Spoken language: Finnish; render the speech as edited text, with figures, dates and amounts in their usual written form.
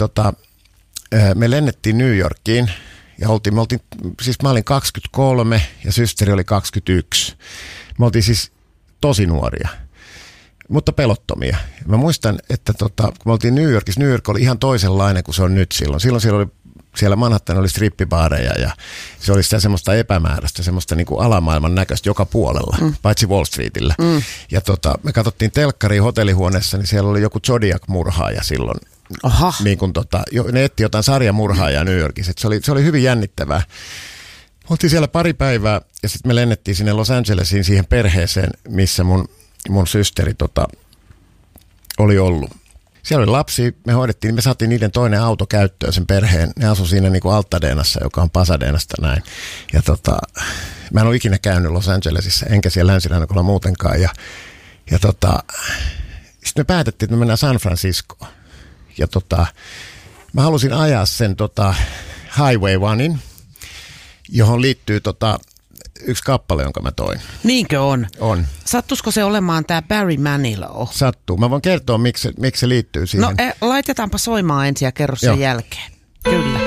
me lennettiin New Yorkiin ja siis mä olin 23 ja systeri oli 21. Me oltiin siis tosi nuoria, mutta pelottomia. Mä muistan, että kun me oltiin New Yorkissa, New York oli ihan toisenlainen kuin se on nyt silloin. Silloin siellä Manhattan oli strippibaareja ja se oli sitä semmoista epämääräistä, semmoista niin kuin alamaailman näköistä joka puolella, paitsi Wall Streetillä. Ja me katsottiin telkkaria hotellihuoneessa, niin siellä oli joku Zodiac-murhaaja silloin. Aha. Niin kuin ne etti jotain sarjamurhaajaa New Yorkissa. Se oli hyvin jännittävää. Oltiin siellä pari päivää ja sitten me lennettiin sinne Los Angelesiin siihen perheeseen, missä mun systeri oli ollut. Siellä oli lapsi, me saatiin niiden toinen auto käyttöön sen perheen. Ne asui siinä niin kuin Altadenassa, joka on Pasadenasta näin. Ja mä en ole ikinä käynyt Los Angelesissa, enkä siellä länsirannikolla muutenkaan. Ja sitten me päätettiin, että me mennään San Franciscoon. Ja mä halusin ajaa sen Highway 1, johon liittyy yksi kappale, jonka mä toin. Niinkö on? On. Sattuisiko se olemaan tää Barry Manilow? Sattuu. Mä voin kertoa, miksi se liittyy siihen. No laitetaanpa soimaan ensin ja kerro sen jälkeen. Kyllä.